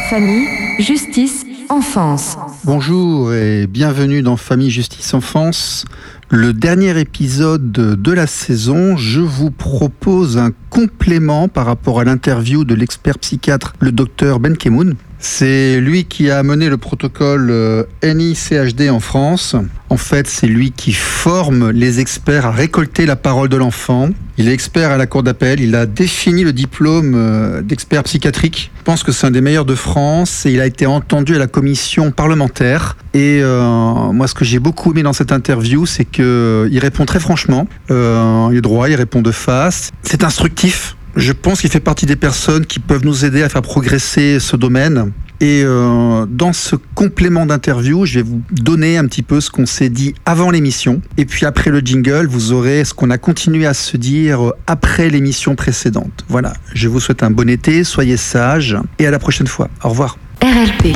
Famille, justice, enfance. Bonjour et bienvenue dans Famille, justice, enfance. Le dernier épisode de la saison, je vous propose un complément par rapport à l'interview de l'expert psychiatre, le docteur Ben Kemoun. C'est lui qui a mené le protocole NICHD en France. En fait, c'est lui qui forme les experts à récolter la parole de l'enfant. Il est expert à la cour d'appel. Il a défini le diplôme d'expert psychiatrique. Je pense que c'est un des meilleurs de France et il a été entendu à la commission parlementaire. Et moi, ce que j'ai beaucoup aimé dans cette interview, c'est qu'il répond très franchement. Il est droit, il répond de face. C'est instructif. Je pense qu'il fait partie des personnes qui peuvent nous aider à faire progresser ce domaine. Et dans ce complément d'interview, je vais vous donner un petit peu ce qu'on s'est dit avant l'émission. Et puis après le jingle, vous aurez ce qu'on a continué à se dire après l'émission précédente. Voilà, je vous souhaite un bon été, soyez sages et à la prochaine fois. Au revoir. RLP.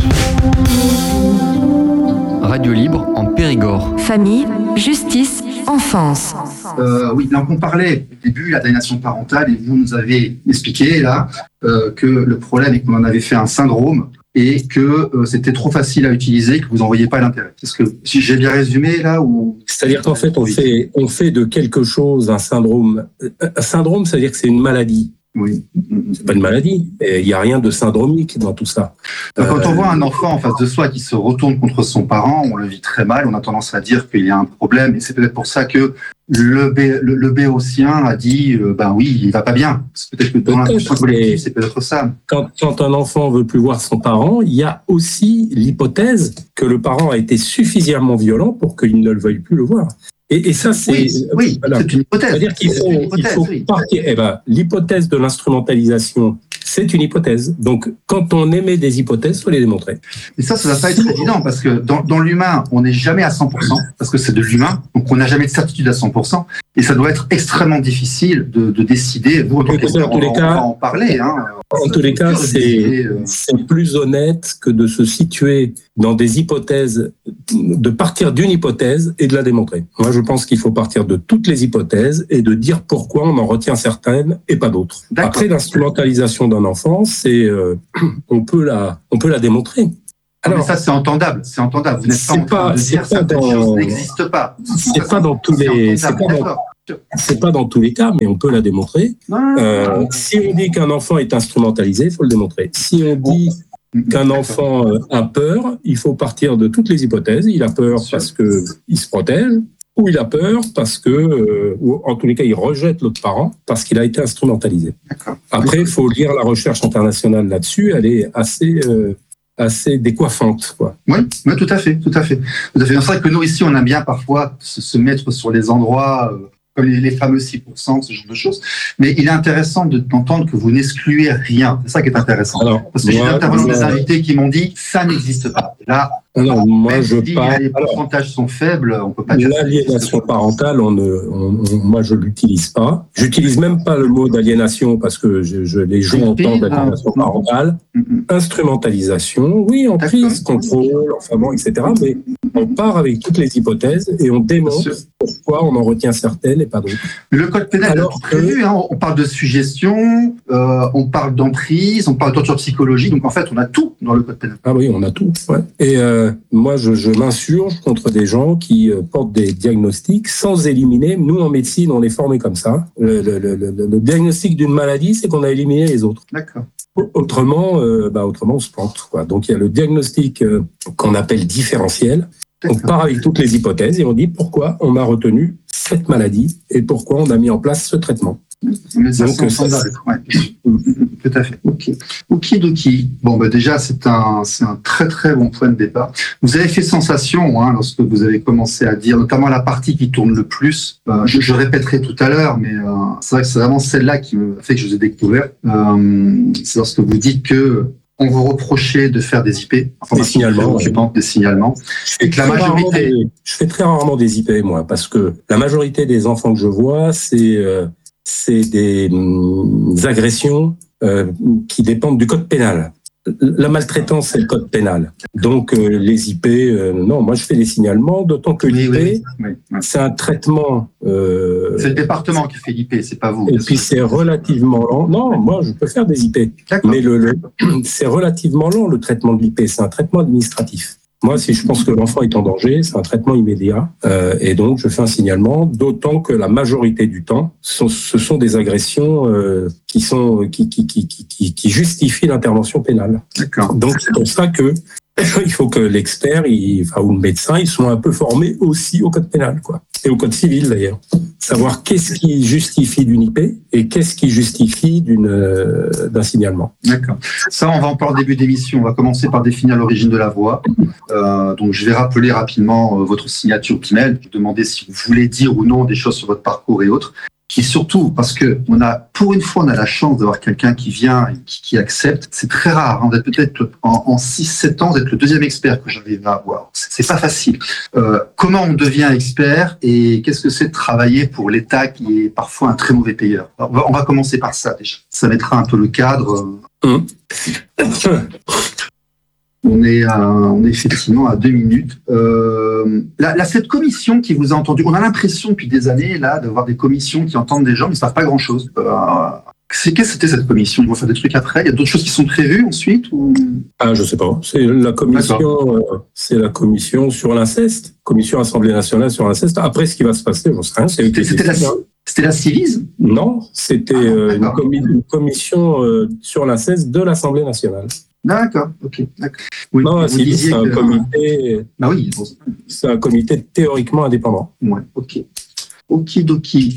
Radio Libre en Périgord. Famille, justice, enfance. Oui, donc on parlait au début d'aliénation parentale et vous nous avez expliqué là que le problème est qu'on en avait fait un syndrome et que c'était trop facile à utiliser, que vous n'en voyez pas l'intérêt. Est-ce que si j'ai bien résumé là ou... C'est-à-dire qu'en fait on fait de quelque chose un syndrome. Un syndrome, c'est-à-dire que c'est une maladie. Oui. C'est pas une maladie. Il n'y a rien de syndromique dans tout ça. Donc, quand on voit un enfant en face de soi qui se retourne contre son parent, on le vit très mal. On a tendance à dire qu'il y a un problème. Et c'est peut-être pour ça que le béotien a dit ben oui, il va pas bien. C'est peut-être que dans l'inconscient collectif, c'est peut-être ça. Quand un enfant veut plus voir son parent, il y a aussi l'hypothèse que le parent a été suffisamment violent pour qu'il ne le veuille plus le voir. Et ça, c'est... Oui, voilà. C'est une hypothèse. C'est-à-dire qu'il faut partir... l'hypothèse de l'instrumentalisation, c'est une hypothèse. Donc, quand on émet des hypothèses, il faut les démontrer. Mais ça va pas être évident, parce que dans l'humain, on n'est jamais à 100%, parce que c'est de l'humain, donc on n'a jamais de certitude à 100%, et ça doit être extrêmement difficile de décider. Vous, en tant qu'expert, on va en parler. En tous les cas, c'est plus honnête que de se situer dans des hypothèses, de partir d'une hypothèse et de la démontrer. Moi, je pense qu'il faut partir de toutes les hypothèses et de dire pourquoi on en retient certaines et pas d'autres. D'accord. Après, l'instrumentalisation d'un enfant, c'est on peut la démontrer. Alors, mais ça, c'est entendable. Vous n'êtes pas en train de dire certaines choses n'existent pas. C'est pas dans tous les... C'est pas dans tous les cas, mais on peut la démontrer. Si on dit qu'un enfant est instrumentalisé, il faut le démontrer. Si on dit qu'un enfant a peur, il faut partir de toutes les hypothèses. Il a peur parce qu'il se protège, ou il a peur parce que, ou en tous les cas, il rejette l'autre parent parce qu'il a été instrumentalisé. D'accord. Après, il faut lire la recherche internationale là-dessus. Elle est assez décoiffante, quoi. Oui, tout à fait. C'est vrai que nous, ici, on aime bien parfois se mettre sur les endroits... comme les fameux 6%, ce genre de choses. Mais il est intéressant d'entendre que vous n'excluez rien. C'est ça qui est intéressant. Parce que j'ai intervenu des invités qui m'ont dit ça n'existe pas. Là, moi, je parle. Les pourcentages sont faibles, on peut pas dire. L'aliénation parentale, moi, je l'utilise pas. J'utilise même pas le mot d'aliénation parce que les gens entendent aliénation parentale. Instrumentalisation, oui, emprise, contrôle, enfin bon, etc. Mais on part avec toutes les hypothèses et on démontre pourquoi on en retient certaines et pas d'autres. Le code pénal est prévu, on parle de suggestion, on parle d'emprise, on parle de torture psychologique, donc en fait on a tout dans le code pénal. Ah oui, on a tout, ouais. Et moi je m'insurge contre des gens qui portent des diagnostics sans éliminer. Nous en médecine on est formés comme ça. Le diagnostic d'une maladie, c'est qu'on a éliminé les autres. D'accord. Autrement on se plante, quoi. Donc il y a le diagnostic qu'on appelle différentiel. On part avec toutes les hypothèses et on dit pourquoi on a retenu cette maladie et pourquoi on a mis en place ce traitement. Mais ça, c'est entendable. Tout à fait. Okidoki. Bon, déjà, c'est un très très bon point de départ. Vous avez fait sensation lorsque vous avez commencé à dire, notamment la partie qui tourne le plus. Je répéterai tout à l'heure, mais c'est vrai que c'est vraiment celle-là qui me fait que je vous ai découvert. C'est lorsque vous dites que on vous reprochait de faire des IP, des signalements. Des signalements. Et que la majorité... Je fais très rarement des IP, moi, parce que la majorité des enfants que je vois, c'est des agressions qui dépendent du code pénal. la maltraitance, c'est le code pénal. Donc, les IP, non, moi, je fais des signalements, d'autant que l'IP, c'est un traitement... c'est le département qui fait l'IP, c'est pas vous. Et puis, c'est relativement lent. Non, moi, je peux faire des IP. Mais c'est relativement lent, le traitement de l'IP. C'est un traitement administratif. Moi, si je pense que l'enfant est en danger, c'est un traitement immédiat. Et donc, je fais un signalement, d'autant que la majorité du temps, ce sont des agressions qui justifient l'intervention pénale. D'accord. Donc, c'est pour ça que il faut que l'expert ou le médecin, ils soient un peu formés aussi au code pénal, quoi. Et au code civil, d'ailleurs. Savoir qu'est-ce qui justifie d'une IP et qu'est-ce qui justifie d'un signalement. D'accord. Ça, on va en parler au début d'émission. On va commencer par définir l'origine de la voix. Donc, je vais rappeler rapidement votre signature PIMEL, demander si vous voulez dire ou non des choses sur votre parcours et autres. Qui surtout, parce que pour une fois, on a la chance d'avoir quelqu'un qui vient et qui accepte. C'est très rare. Vous êtes peut-être en 6-7 ans, vous êtes le deuxième expert que j'arrive à avoir. C'est pas facile. Comment on devient expert et qu'est-ce que c'est de travailler pour l'État qui est parfois un très mauvais payeur? Alors, on va commencer par ça déjà. Ça mettra un peu le cadre. On est effectivement à 2 minutes. Cette commission qui vous a entendu, on a l'impression depuis des années là d'avoir des commissions qui entendent des gens mais ne savent pas grand-chose. Qu'est-ce que c'était cette commission? Ils vont faire des trucs après. Il y a d'autres choses qui sont prévues ensuite ou... Ah, je sais pas. C'est la commission sur l'inceste, commission Assemblée nationale sur l'inceste. Après, ce qui va se passer, j'en sais rien. C'était la Civise? Non, c'était une commission sur l'inceste de l'Assemblée nationale. D'accord, ok. D'accord. Oui, non, c'est un comité. Ah oui, bon. C'est un comité théoriquement indépendant. Ouais, ok. Okidoki.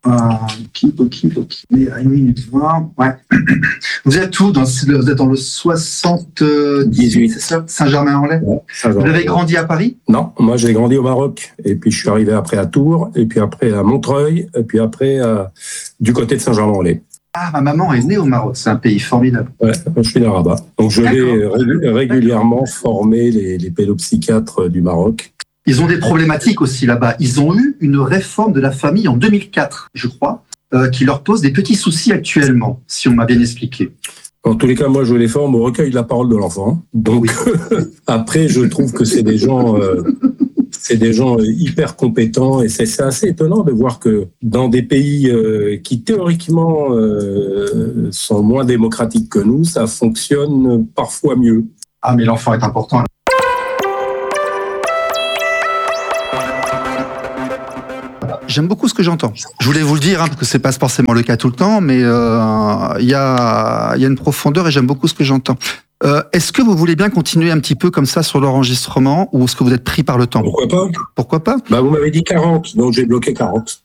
Mais à 1 minute 20. Ouais. Vous êtes où? Vous êtes dans le 78, c'est ça? Saint-Germain-en-Laye? Ouais, vous avez grandi à Paris? Non, moi j'ai grandi au Maroc. Et puis je suis arrivé après à Tours, et puis après à Montreuil, et puis après du côté de Saint-Germain-en-Laye. Ah, ma maman est née au Maroc, c'est un pays formidable. Ouais, je suis de Rabat. Donc je vais régulièrement former les pédopsychiatres du Maroc. Ils ont des problématiques aussi là-bas. Ils ont eu une réforme de la famille en 2004, je crois, qui leur pose des petits soucis actuellement, si on m'a bien expliqué. En tous les cas, moi je les forme au recueil de la parole de l'enfant. Donc après, je trouve que c'est des gens... C'est des gens hyper compétents et c'est assez étonnant de voir que dans des pays qui théoriquement sont moins démocratiques que nous, ça fonctionne parfois mieux. Ah, mais l'enfant est important. J'aime beaucoup ce que j'entends. Je voulais vous le dire, parce que c'est pas forcément le cas tout le temps, mais il y a une profondeur et j'aime beaucoup ce que j'entends. Est-ce que vous voulez bien continuer un petit peu comme ça sur l'enregistrement ou est-ce que vous êtes pris par le temps? Pourquoi pas? Pourquoi pas? Vous m'avez dit 40, donc j'ai bloqué 40.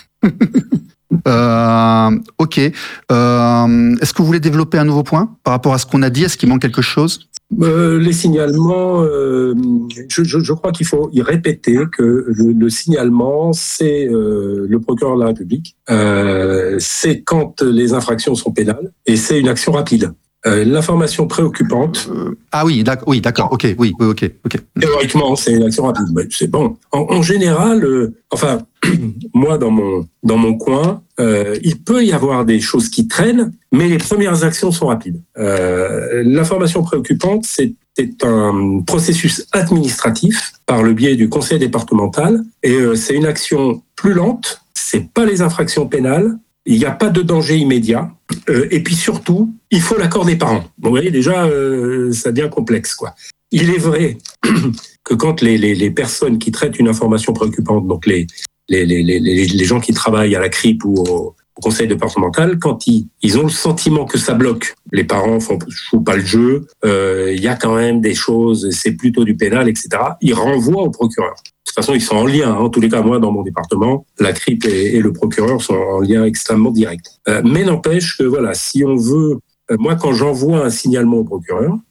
Ok. Est-ce que vous voulez développer un nouveau point par rapport à ce qu'on a dit? Est-ce qu'il manque quelque chose? Les signalements, je crois qu'il faut y répéter que le signalement, c'est le procureur de la République. C'est quand les infractions sont pénales et c'est une action rapide. L'information préoccupante. Oui, d'accord, ok. Théoriquement, c'est une action rapide. Mais c'est bon. En général, moi, dans mon coin, il peut y avoir des choses qui traînent, mais les premières actions sont rapides. L'information préoccupante, c'est un processus administratif par le biais du conseil départemental, et c'est une action plus lente. C'est pas les infractions pénales. Il n'y a pas de danger immédiat. Et puis surtout, il faut l'accord des parents. Bon, vous voyez, déjà, ça devient complexe, quoi. Il est vrai que quand les personnes qui traitent une information préoccupante, donc les gens qui travaillent à la CRIP ou au conseil départemental, quand ils ont le sentiment que ça bloque, les parents jouent pas le jeu, il y a quand même des choses, c'est plutôt du pénal, etc. Ils renvoient au procureur. De toute façon, ils sont en lien. En tous les cas, moi, dans mon département, la CRIP et le procureur sont en lien extrêmement direct. Mais n'empêche que, voilà, si on veut... Moi, quand j'envoie un signalement au procureur,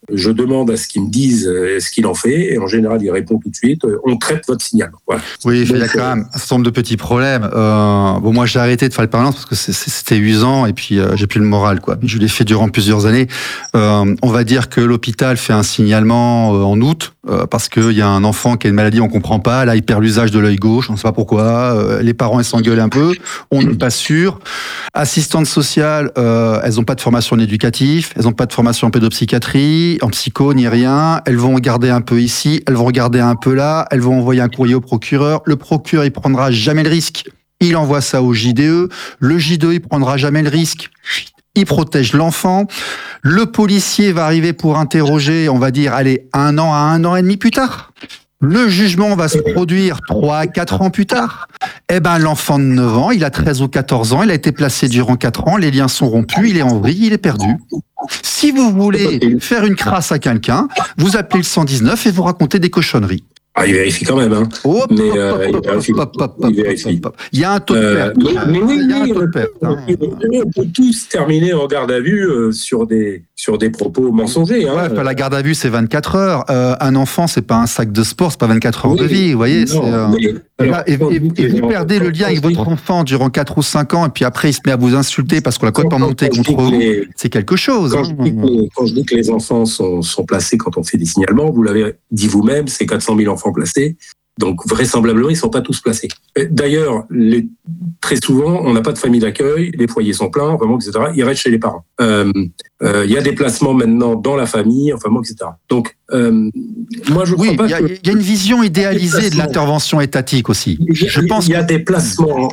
je demande à ce qu'il me dise ce qu'il en fait, et en général, il répond tout de suite, on traite votre signalement. Voilà. Oui, il y a quand même un certain nombre de petits problèmes. Moi, j'ai arrêté de faire les permanences parce que c'était usant et puis j'ai plus le moral, quoi. Je l'ai fait durant plusieurs années. On va dire que l'hôpital fait un signalement en août parce qu'il y a un enfant qui a une maladie, on comprend pas. Là, il perd l'usage de l'œil gauche, on ne sait pas pourquoi. Les parents, ils s'engueulent un peu. On n'est pas sûr. Assistantes sociales, elles n'ont pas de formation en éducatif, elles n'ont pas de formation en pédopsychiatrie, en psycho, ni rien. Elles vont regarder un peu ici, elles vont regarder un peu là, elles vont envoyer un courrier au procureur. Le procureur, il prendra jamais le risque. Il envoie ça au JDE. Le JDE, il prendra jamais le risque. Il protège l'enfant. Le policier va arriver pour interroger, on va dire, allez, 1 an à 1 an et demi plus tard. Le jugement va se produire 3 à 4 ans plus tard. Eh ben, l'enfant de 9 ans, il a 13 ou 14 ans, il a été placé durant 4 ans, les liens sont rompus, il est en vrille, il est perdu. Si vous voulez faire une crasse à quelqu'un, vous appelez le 119 et vous racontez des cochonneries. Ah, il vérifie quand même, hein. Il y a un taux de perte. Mais oui, il y a un taux de perte. On peut tous terminer en garde à vue sur des propos mensongers. Hein. Ouais, la garde à vue, c'est 24 heures. Un enfant, c'est pas un sac de sport, c'est pas 24 heures de vie. Vous voyez, et vous perdez le lien avec votre enfant durant 4 ou 5 ans, et puis après, il se met à vous insulter parce qu'on l'a complètement monté contre vous. C'est quelque chose. Quand je dis que les enfants sont placés quand on fait des signalements, vous l'avez dit vous-même, c'est 400 000 enfants placés. Donc, vraisemblablement, ils ne sont pas tous placés. D'ailleurs, très souvent, on n'a pas de famille d'accueil, les foyers sont pleins, vraiment, etc. Ils restent chez les parents. Il y a des placements maintenant dans la famille, enfin, etc. Donc, moi, je crois pas que... Il y a une vision idéalisée de l'intervention étatique aussi. Je pense il y a des placements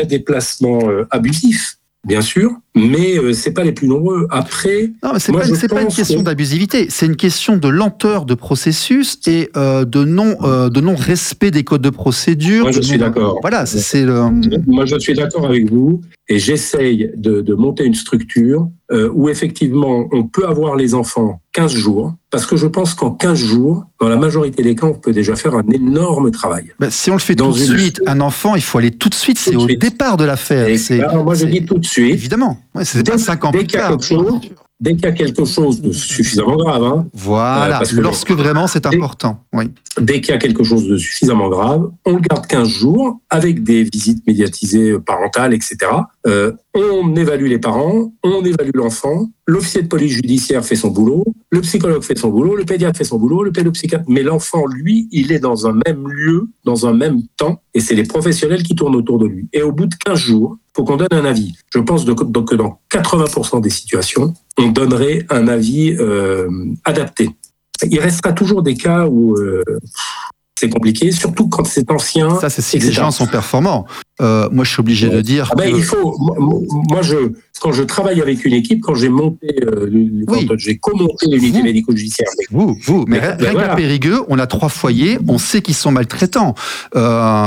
abusifs. Bien sûr, mais c'est pas les plus nombreux. Après, non, mais c'est pas une question d'abusivité, c'est une question de lenteur de processus et de non respect des codes de procédure. Moi, je suis d'accord. Voilà, Moi, je suis d'accord avec vous et j'essaye de monter une structure où effectivement on peut avoir les enfants 15 jours, parce que je pense qu'en 15 jours, dans la majorité des cas, on peut déjà faire un énorme travail. Si on le fait tout de suite, un enfant, il faut aller tout de suite, c'est au départ de l'affaire. Alors moi, je dis tout de suite. Évidemment, c'est pas 5 ans plus tard. Dès qu'il y a quelque chose de suffisamment grave, hein, voilà, lorsque vraiment c'est important. Oui. Dès qu'il y a quelque chose de suffisamment grave, on le garde 15 jours avec des visites médiatisées parentales, etc. On évalue les parents, on évalue l'enfant, l'officier de police judiciaire fait son boulot, le psychologue fait son boulot, le pédiatre fait son boulot, le pédopsychiatre. Mais l'enfant, lui, il est dans un même lieu, dans un même temps, et c'est les professionnels qui tournent autour de lui. Et au bout de 15 jours, il faut qu'on donne un avis. Je pense que dans 80% des situations, on donnerait un avis adapté. Il restera toujours des cas où c'est compliqué, surtout quand c'est ancien. Ça, c'est si les gens sont performants. Moi, je suis obligé de dire il faut. Moi, quand je travaille avec une équipe, quand j'ai monté, quand j'ai commenté l'unité médico-judiciaire. Mais rien qu'à Périgueux, on a 3 foyers, on sait qu'ils sont maltraitants. On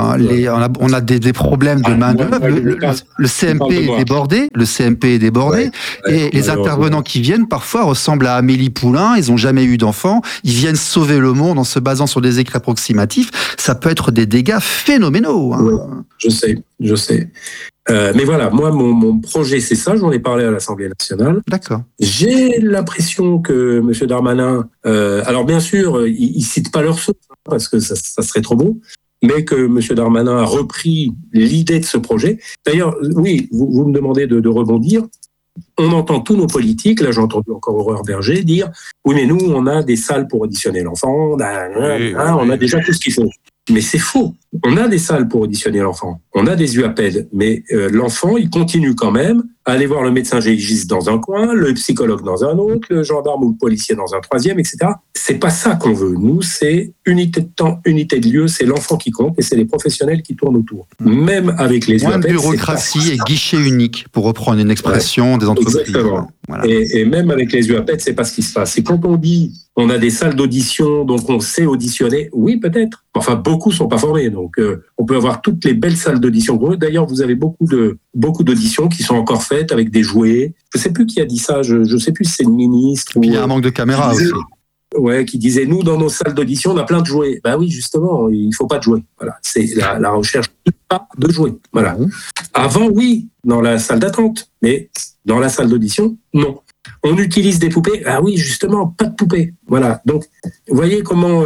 a des problèmes de main-d'œuvre. Le CMP est débordé. Et les intervenants qui viennent, parfois, ressemblent à Amélie Poulain. Ils n'ont jamais eu d'enfants. Ils viennent sauver le monde en se basant sur des écrits approximatifs. Ça peut être des dégâts phénoménaux. Hein. Oui, je sais. Mais voilà, moi, mon projet, c'est ça. J'en ai parlé à l'Assemblée nationale. D'accord. J'ai l'impression que M. Darmanin... alors, bien sûr, il ne cite pas leur source, parce que ça serait trop beau, mais que M. Darmanin a repris l'idée de ce projet. D'ailleurs, oui, vous me demandez de rebondir. On entend tous nos politiques, là j'ai entendu encore Aurore Berger dire « Oui, mais nous, on a des salles pour auditionner l'enfant, on a déjà tout ce qu'il faut. » Mais c'est faux. On a des salles pour auditionner l'enfant. On a des UAPED. Mais l'enfant, il continue quand même à aller voir le médecin GIGiste dans un coin, le psychologue dans un autre, le gendarme ou le policier dans un troisième, etc. C'est pas ça qu'on veut. Nous, c'est unité de temps, unité de lieu. C'est l'enfant qui compte et c'est les professionnels qui tournent autour. Même avec les UAPED. UAPED. Bureaucratie et guichet unique, pour reprendre une expression des entreprises. Exactement. Voilà. Et même avec les UAPED, c'est pas ce qui se passe. C'est quand on dit on a des salles d'audition, donc on sait auditionner. Oui, peut-être. Enfin, beaucoup sont pas formés. Donc, on peut avoir toutes les belles salles d'audition. D'ailleurs, vous avez beaucoup d'auditions qui sont encore faites avec des jouets. Je sais plus qui a dit ça. Je sais plus si c'est le ministre. Puis il y a un manque de caméras aussi. Ouais, qui disait nous dans nos salles d'audition on a plein de jouets. Ben oui, justement, il faut pas de jouets. Voilà, c'est la recherche pas de jouets. Voilà. Avant, oui, dans la salle d'attente, mais dans la salle d'audition, non. On utilise des poupées. Ah oui, justement, pas de poupées. Voilà. Donc, vous voyez comment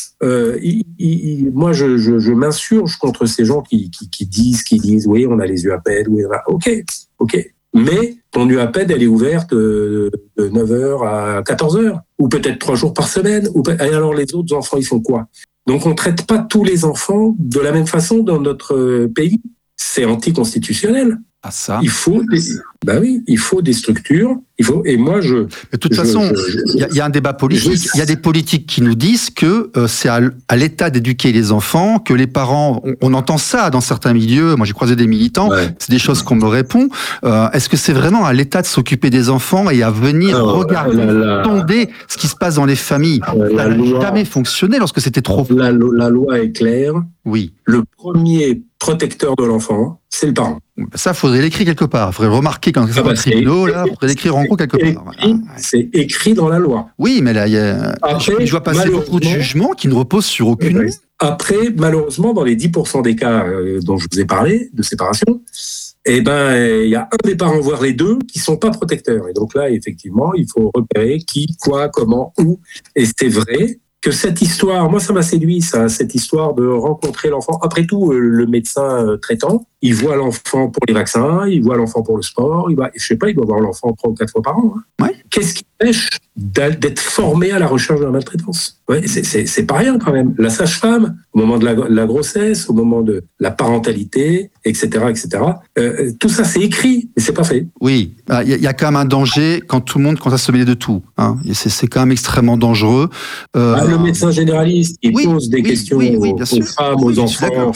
moi, je m'insurge contre ces gens qui disent, oui, on a les UAPED, oui, ok. Mais ton UAPED, elle est ouverte de 9h à 14h, ou peut-être 3 jours par semaine. Et alors, les autres enfants, ils font quoi? Donc, on ne traite pas tous les enfants de la même façon dans notre pays. C'est anticonstitutionnel. Ah, ça. Il faut des structures. Et moi, de toute façon, il y a un débat politique. Il y a des politiques qui nous disent que c'est à l'État d'éduquer les enfants, que les parents, on entend ça dans certains milieux. Moi, j'ai croisé des militants. Ouais. C'est des choses qu'on me répond. Est-ce que c'est vraiment à l'État de s'occuper des enfants et à venir regarder, sonder ce qui se passe dans les familles? Ça n'a jamais fonctionné lorsque c'était trop. La loi est claire. Oui. Le premier protecteur de l'enfant, c'est le parent. Ça, il faudrait l'écrire quelque part. Il faudrait remarquer quand c'est un tribunal, là, il faudrait l'écrire en gros quelque part. Voilà. C'est écrit dans la loi. Oui, mais là, je vois passer beaucoup de jugements qui ne reposent sur aucune loi. Après, malheureusement, dans les 10% des cas dont je vous ai parlé, de séparation, il y a un des parents, voire les deux, qui sont pas protecteurs. Et donc là, effectivement, il faut repérer qui, quoi, comment, où. Et c'est vrai que cette histoire, moi ça m'a séduit, cette histoire de rencontrer l'enfant. Après tout, le médecin traitant, il voit l'enfant pour les vaccins, il voit l'enfant pour le sport, il doit voir l'enfant 3 ou 4 fois par an. Hein. Ouais. Qu'est-ce qui empêche d'être formé à la recherche de la maltraitance? Ouais, c'est pas rien quand même. La sage-femme, au moment de la grossesse, au moment de la parentalité, etc., tout ça c'est écrit, mais c'est pas fait. Oui, il y a quand même un danger quand tout le monde commence à se mêler de tout. Hein. C'est quand même extrêmement dangereux. Le médecin généraliste, il pose des questions aux femmes, aux enfants.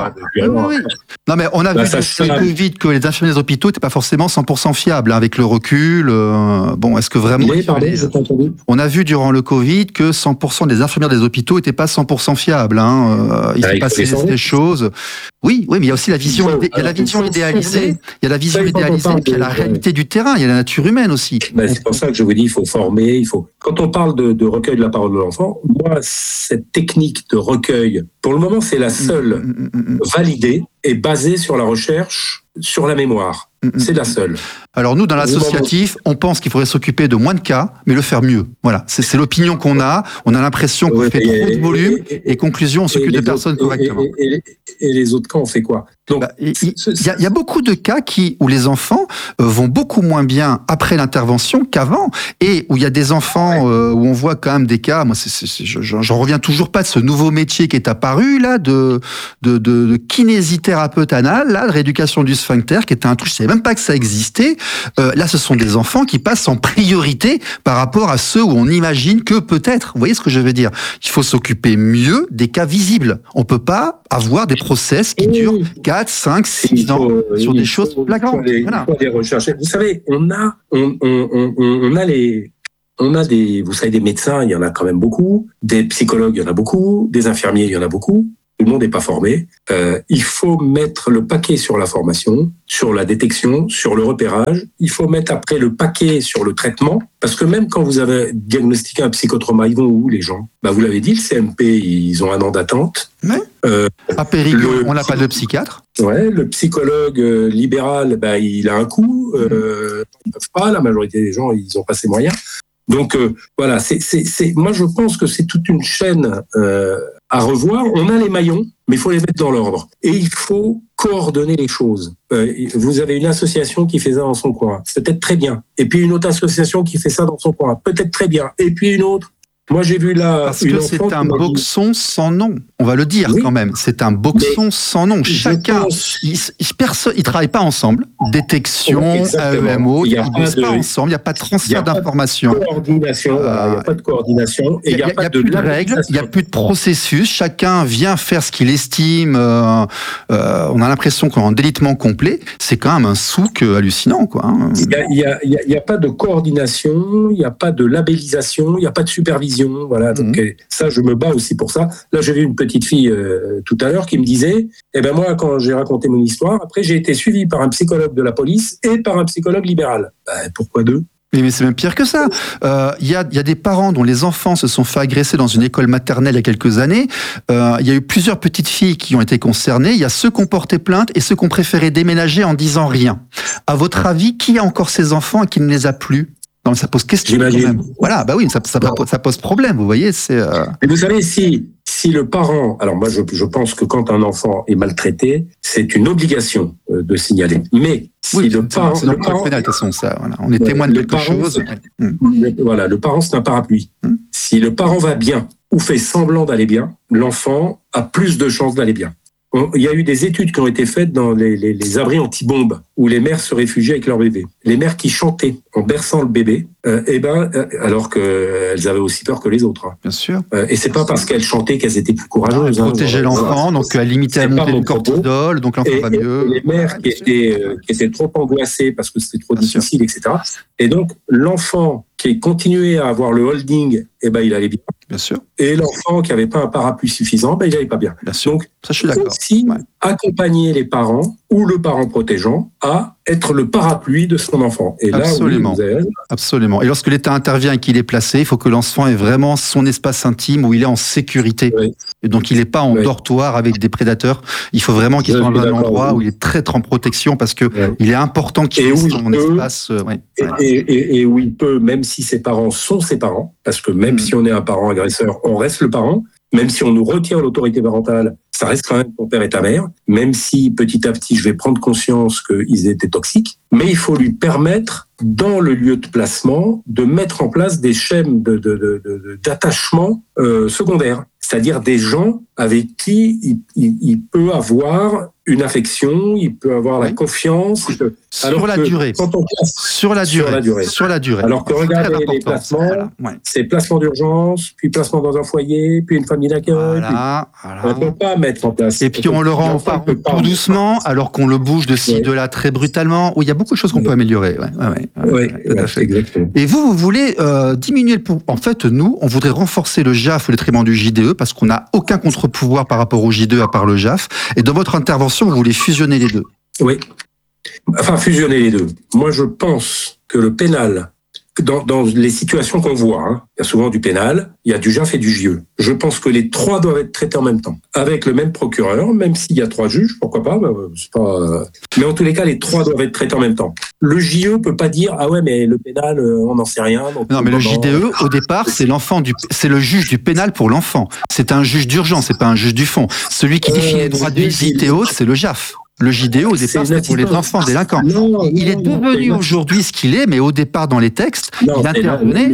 Non, mais on a vu sur le Covid que les infirmiers des hôpitaux n'étaient pas forcément 100% fiables. Hein, avec le recul, est-ce que vraiment... On a vu durant le Covid que 100% des infirmières des hôpitaux n'étaient pas 100% fiables. Hein. Il s'est passé des choses... Oui, mais il y a aussi la vision, idéalisée. Il y a la vision idéalisée, puis il y a la réalité du terrain, il y a la nature humaine aussi. C'est pour ça que je vous dis, il faut former, Quand on parle de recueil de la parole de l'enfant, moi, cette technique de recueil, pour le moment, c'est la seule validée et basée sur la recherche, sur la mémoire. C'est la seule. Alors nous, dans l'associatif, on pense qu'il faudrait s'occuper de moins de cas, mais le faire mieux. Voilà, c'est l'opinion qu'on a. On a l'impression qu'on fait trop de volume et conclusion, on s'occupe de personnes correctement. Et les autres cas, on fait quoi? Donc, il y a beaucoup de cas où les enfants vont beaucoup moins bien après l'intervention qu'avant, et où il y a des enfants où on voit quand même des cas. Moi, j'en reviens toujours pas de ce nouveau métier qui est apparu là de kinésithérapeute anal, là, de rééducation du sphincter, qui était un truc, je savais même pas que ça existait. Là, ce sont des enfants qui passent en priorité par rapport à ceux où on imagine que peut-être. Vous voyez ce que je veux dire? Il faut s'occuper mieux des cas visibles. On peut pas avoir des process qui durent 4, 5, 6 ans sur des choses flagrantes. Il faut les rechercher. Vous savez, on a des médecins, il y en a quand même beaucoup, des psychologues, il y en a beaucoup, des infirmiers, il y en a beaucoup. Tout le monde n'est pas formé. Il faut mettre le paquet sur la formation, sur la détection, sur le repérage. Il faut mettre après le paquet sur le traitement, parce que même quand vous avez diagnostiqué un psychotrauma, ils vont où les gens? Vous l'avez dit, le CMP, ils ont 1 an d'attente. À Périgueux, on n'a pas de psychiatre. Ouais, le psychologue libéral, il a un coût. Ils ne peuvent pas. La majorité des gens, ils n'ont pas ces moyens. Donc voilà, moi je pense que c'est toute une chaîne à revoir. On a les maillons, mais il faut les mettre dans l'ordre. Et il faut coordonner les choses. Vous avez une association qui fait ça dans son coin, peut-être très bien. Et puis une autre association qui fait ça dans son coin, peut-être très bien. Et puis une autre. Moi, j'ai vu là. Parce que c'est un boxon sans nom. On va le dire quand même. C'est un boxon sans nom. Chacun, ils travaillent pas ensemble. Détection, AEMO, ils bossent pas ensemble. Il n'y a pas de transfert d'informations. Il n'y a pas de coordination. Il n'y a plus de règles. Il n'y a plus de processus. Chacun vient faire ce qu'il estime. On a l'impression qu'on est en délitement complet. C'est quand même un souk hallucinant, quoi. Il n'y a pas de coordination. Il n'y a pas de labellisation. Il n'y a pas de supervision. Voilà, donc ça, je me bats aussi pour ça. Là, j'ai vu une petite fille tout à l'heure qui me disait, moi, quand j'ai raconté mon histoire, après, j'ai été suivi par un psychologue de la police et par un psychologue libéral. Pourquoi 2? Mais c'est même pire que ça. Il y a des parents dont les enfants se sont fait agresser dans une école maternelle il y a quelques années. Il y a eu plusieurs petites filles qui ont été concernées. Il y a ceux qui ont porté plainte et ceux qui ont préféré déménager en disant rien. À votre avis, qui a encore ces enfants et qui ne les a plus? Non, ça pose question quand même. Voilà, bah oui, ça pose problème, vous voyez. Et vous savez, si le parent, alors moi je pense que quand un enfant est maltraité, c'est une obligation de signaler. Mais si le parent, c'est dans le code pénal, de toute façon, ça. Voilà, on est témoin de quelque chose. Voilà, le parent c'est un parapluie. Si le parent va bien ou fait semblant d'aller bien, l'enfant a plus de chances d'aller bien. Il y a eu des études qui ont été faites dans les abris anti-bombes où les mères se réfugiaient avec leur bébé. Les mères qui chantaient en berçant le bébé, alors qu'elles avaient aussi peur que les autres. Bien sûr. Et c'est pas parce qu'elles chantaient qu'elles étaient plus courageuses. Elles protégeaient l'enfant, donc elles limitaient la montée du cortisol, donc l'enfant va mieux. Les mères qui étaient trop angoissées parce que c'était trop difficile, etc. Et donc l'enfant qui continuait à avoir le holding, il allait bien. Bien sûr. Et l'enfant qui n'avait pas un parapluie suffisant, il n'allait pas bien. Bien sûr. Donc, ça, je suis d'accord. Aussi, accompagner les parents ou le parent protégeant à être le parapluie de son enfant. Et absolument. Là, oui, absolument. Et lorsque l'État intervient et qu'il est placé, il faut que l'enfant ait vraiment son espace intime où il est en sécurité. Oui. Et donc, il n'est pas en dortoir avec des prédateurs. Il faut vraiment qu'il soit dans un endroit où il est très en protection parce que il est important qu'il ait son espace. Et où il peut, même si ses parents sont ses parents, parce que même si on est un parent agresseur, on reste le parent. Même si on nous retire l'autorité parentale, ça reste quand même ton père et ta mère, même si petit à petit je vais prendre conscience qu'ils étaient toxiques, mais il faut lui permettre, dans le lieu de placement, de mettre en place des schèmes d'attachement secondaires, c'est-à-dire des gens avec qui il peut avoir une affection, il peut avoir la confiance. Sur la durée. Sur la durée. Alors que regardez les placements, c'est placement d'urgence, puis placement dans un foyer, puis une famille d'accueil. On ne peut pas mettre en place. Et puis on le rend tout doucement, alors qu'on le bouge de ci, de là très brutalement. Oui, il y a beaucoup de choses qu'on peut améliorer. Oui, exactement. Et vous voulez diminuer En fait, nous, on voudrait renforcer le JAF au détriment du JDE parce qu'on n'a aucun contre-pouvoir par rapport au JDE à part le JAF. Et dans votre intervention, vous voulez fusionner les deux. Oui. Enfin, fusionner les deux. Moi, je pense que le pénal, dans les situations qu'on voit, il y a souvent du pénal, il y a du JAF et du JE. Je pense que les trois doivent être traités en même temps, avec le même procureur, même s'il y a 3 juges, pourquoi pas, mais en tous les cas, les 3 doivent être traités en même temps. Le JE peut pas dire, ah ouais, mais le pénal, on n'en sait rien. Donc non, mais le JDE, au départ, c'est c'est le juge du pénal pour l'enfant. C'est un juge d'urgence, c'est pas un juge du fond. Celui qui définit les droits de visite et autres, c'est le JAF. Le JDE, au départ, c'était pour les enfants délinquants. Il est devenu aujourd'hui ce qu'il est, mais au départ, dans les textes, il intervenait.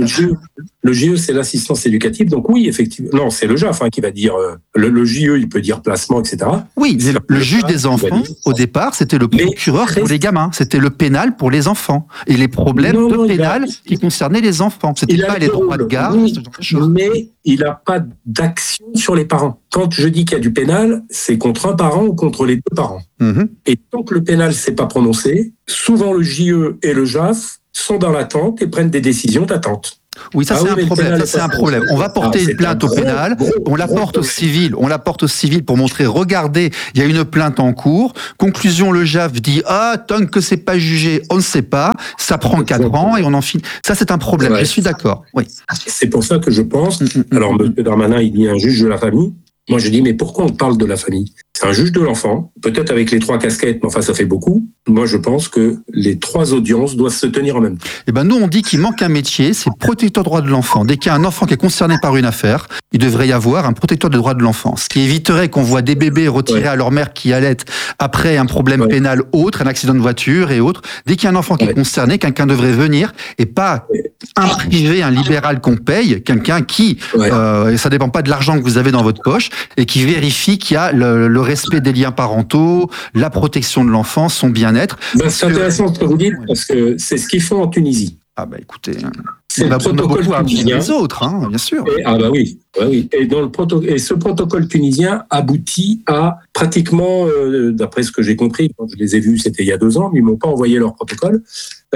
Le JE, c'est l'assistance éducative. Donc oui, effectivement. Non, c'est le JAF qui va dire... Le JE, il peut dire placement, etc. Oui, le juge des enfants, au départ, c'était le procureur pour les gamins. C'était le pénal pour les enfants. Et les problèmes de pénal qui concernaient les enfants. C'était pas les droits de garde. Mais il n'a pas d'action sur les parents. Quand je dis qu'il y a du pénal, c'est contre un parent ou contre les 2 parents. Et tant que le pénal ne s'est pas prononcé, souvent le JE et le JAF sont dans l'attente et prennent des décisions d'attente. Oui, ça c'est un problème. Ça, c'est un problème. On va porter une plainte au pénal, on la porte au civil. On la porte au civil pour montrer, regardez, il y a une plainte en cours. Conclusion, le JAF dit, tant que c'est pas jugé, on ne sait pas. Ça prend 4 ans et on en finit. Ça c'est un problème. Je suis d'accord. Oui. C'est pour ça que je pense. Alors, M. Darmanin, il dit un juge de la famille. Moi, je dis, mais pourquoi on parle de la famille ? C'est un juge de l'enfant, peut-être avec les 3 casquettes, mais enfin, ça fait beaucoup. Moi, je pense que les 3 audiences doivent se tenir en même temps. Eh ben, nous, on dit qu'il manque un métier, c'est protecteur des droits de l'enfant. Dès qu'il y a un enfant qui est concerné par une affaire, il devrait y avoir un protecteur des droits de l'enfant. Ce qui éviterait qu'on voit des bébés retirés à leur mère qui allaitent après un problème pénal autre, un accident de voiture et autres. Dès qu'il y a un enfant qui est concerné, quelqu'un devrait venir et pas un privé, un libéral qu'on paye, quelqu'un qui, ça dépend pas de l'argent que vous avez dans votre poche, et qui vérifie qu'il y a le respect des liens parentaux, la protection de l'enfant, son bien-être. C'est intéressant ce que vous dites, parce que c'est ce qu'ils font en Tunisie. Ah bah écoutez, c'est le protocole tunisien. Les autres, bien sûr. Oui. Et ce protocole tunisien aboutit à pratiquement, d'après ce que j'ai compris, quand je les ai vus, c'était il y a 2 ans, mais ils m'ont pas envoyé leur protocole.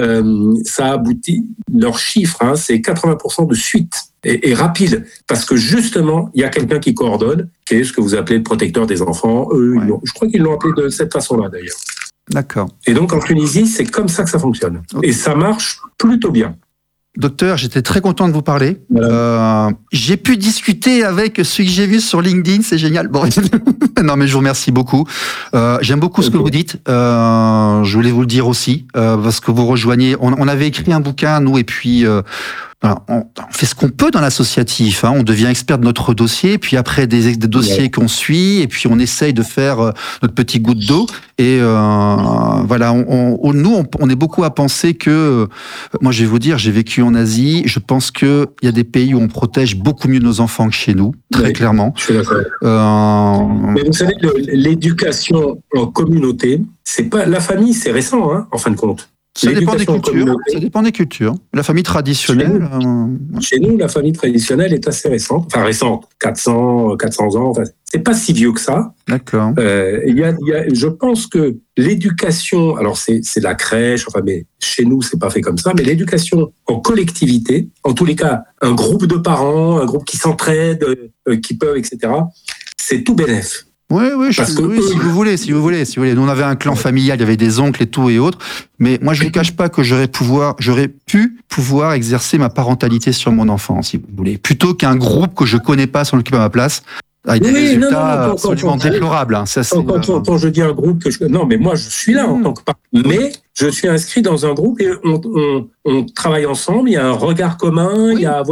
Ça aboutit, leur chiffre, c'est 80% de suite et rapide, parce que justement, il y a quelqu'un qui coordonne, qui est ce que vous appelez le protecteur des enfants. Je crois qu'ils l'ont appelé de cette façon-là d'ailleurs. D'accord. Et donc en Tunisie, c'est comme ça que ça fonctionne. Okay. Et ça marche plutôt bien. Docteur, j'étais très content de vous parler. Voilà. J'ai pu discuter avec ceux que j'ai vus sur LinkedIn, c'est génial. Bon, non, mais je vous remercie beaucoup. J'aime beaucoup ce que vous dites. Je voulais vous le dire aussi, parce que vous rejoignez. On avait écrit un bouquin, nous, et puis on fait ce qu'on peut dans l'associatif. On devient expert de notre dossier, puis après des dossiers qu'on suit, et puis on essaye de faire notre petit goutte d'eau. Et voilà, nous, on est beaucoup à penser que, moi je vais vous dire, j'ai vécu en Asie, je pense qu'il y a des pays où on protège beaucoup mieux nos enfants que chez nous, très clairement. Je suis d'accord. Mais vous savez, l'éducation en communauté, c'est pas la famille, c'est récent, en fin de compte. Ça dépend des cultures. Ça dépend des cultures. La famille traditionnelle. Chez nous, la famille traditionnelle est assez récente. Enfin, récente, 400 ans. Enfin, c'est pas si vieux que ça. D'accord. Je pense que l'éducation, alors c'est la crèche, mais chez nous, c'est pas fait comme ça, mais l'éducation en collectivité, en tous les cas, un groupe de parents, un groupe qui s'entraide, qui peuvent, etc., c'est tout bénef. Oui, si vous voulez. Nous, on avait un clan familial, il y avait des oncles et tout et autres. Mais moi, je ne vous cache pas que j'aurais pu pouvoir exercer ma parentalité sur mon enfant, si vous voulez. Plutôt qu'un groupe que je connais pas s'en occupe à ma place. Avec des résultats absolument déplorables. Quand je dis un groupe non, mais moi je suis là en tant que parent. Mais je suis inscrit dans un groupe et on travaille ensemble. Il y a un regard commun. Il y a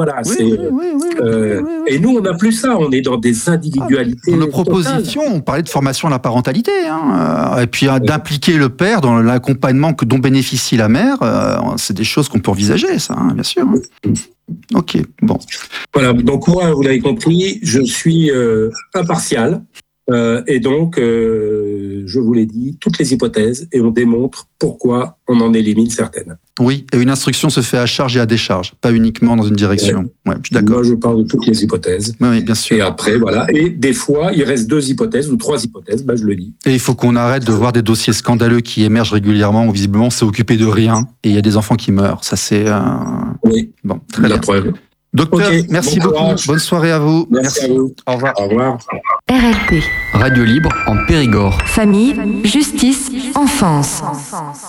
et nous on n'a plus ça. On est dans des individualités. Dans nos propositions, on parlait de formation à la parentalité, et puis d'impliquer le père dans l'accompagnement dont bénéficie la mère. C'est des choses qu'on peut envisager, ça, bien sûr. Ok, bon. Voilà, donc moi, vous l'avez compris, je suis impartial et donc, je vous l'ai dit, toutes les hypothèses et on démontre pourquoi on en élimine certaines. Oui, et une instruction se fait à charge et à décharge, pas uniquement dans une direction. Ouais, je suis d'accord. Moi, je parle de toutes les hypothèses. Oui, bien sûr. Et après, voilà. Et des fois, il reste 2 hypothèses ou 3 hypothèses, je le dis. Et il faut qu'on arrête de voir des dossiers scandaleux qui émergent régulièrement où visiblement c'est occupé de rien et il y a des enfants qui meurent. Ça, c'est... Oui, bon, très bien. Preuve. Docteur, merci beaucoup. Bonne soirée à vous. Merci à vous. Au revoir. Au revoir. RLP. Radio Libre en Périgord. Famille, justice, enfance.